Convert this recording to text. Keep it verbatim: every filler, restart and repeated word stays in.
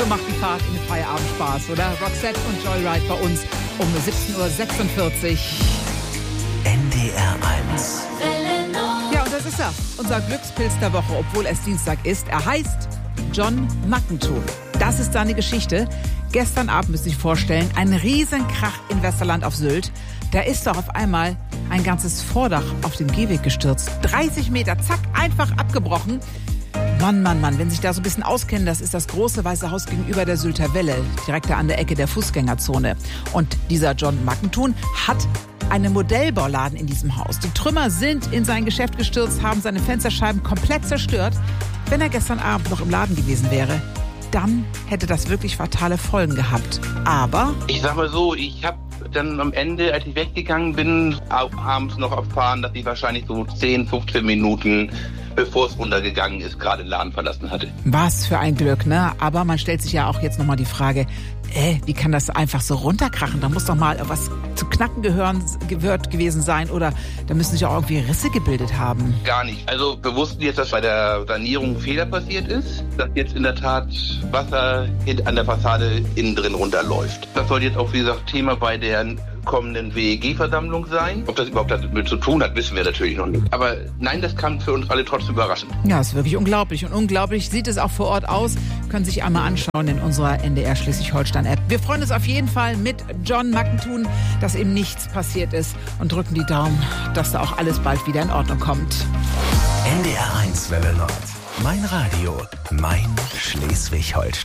so macht die Fahrt in den Feierabend Spaß, oder? Roxette und Joyride bei uns um siebzehn Uhr sechsundvierzig. N D R eins. Ja, und das ist er, unser Glückspilz der Woche, obwohl es Dienstag ist. Er heißt John Mackentun. Das ist seine Geschichte. Gestern Abend, müsst ihr euch vorstellen, ein Riesenkrach in Westerland auf Sylt. Da ist doch auf einmal ein ganzes Vordach auf dem Gehweg gestürzt. dreißig Meter, zack, einfach abgebrochen. Mann, Mann, Mann, wenn sich da so ein bisschen auskennen, das ist das große Weiße Haus gegenüber der Sylter Welle, direkt da an der Ecke der Fußgängerzone. Und dieser John Mackentun hat einen Modellbauladen in diesem Haus. Die Trümmer sind in sein Geschäft gestürzt, haben seine Fensterscheiben komplett zerstört. Wenn er gestern Abend noch im Laden gewesen wäre, dann hätte das wirklich fatale Folgen gehabt. Aber ich sag mal so, ich habe dann am Ende, als ich weggegangen bin, abends noch erfahren, dass ich wahrscheinlich so zehn, fünfzehn Minuten, bevor es runtergegangen ist, gerade den Laden verlassen hatte. Was für ein Glück, ne? Aber man stellt sich ja auch jetzt nochmal die Frage, äh, wie kann das einfach so runterkrachen? Da muss doch mal was zu knacken gehören, gehört gewesen sein oder da müssen sich auch irgendwie Risse gebildet haben. Gar nicht. Also wir wussten jetzt, dass bei der Sanierung ein Fehler passiert ist, dass jetzt in der Tat Wasser an der Fassade innen drin runterläuft. Das soll jetzt auch, wie gesagt, Thema bei der kommenden W E G-Versammlung sein. Ob das überhaupt damit zu tun hat, wissen wir natürlich noch nicht. Aber nein, das kam für uns alle trotzdem überraschend. Ja, ist wirklich unglaublich. Und unglaublich sieht es auch vor Ort aus. Können Sie sich einmal anschauen in unserer N D R Schleswig-Holstein-App. Wir freuen uns auf jeden Fall mit John Mackentun, dass ihm nichts passiert ist und drücken die Daumen, dass da auch alles bald wieder in Ordnung kommt. N D R eins Welle Nord. Mein Radio, mein Schleswig-Holstein.